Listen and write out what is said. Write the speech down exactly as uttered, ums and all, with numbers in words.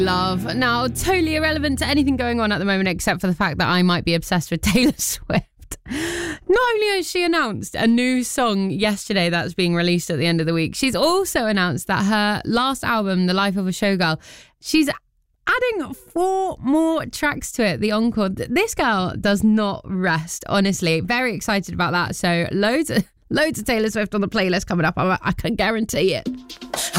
Love. Now, totally irrelevant to anything going on at the moment except for the fact that I might be obsessed with Taylor Swift. Not only has she announced a new song yesterday that's being released at the end of the week, she's also announced that her last album, The Life of a Showgirl, she's adding four more tracks to it, the encore. This girl does not rest, honestly. Very excited about that. So loads of, loads of Taylor Swift on the playlist coming up. I, I can guarantee it.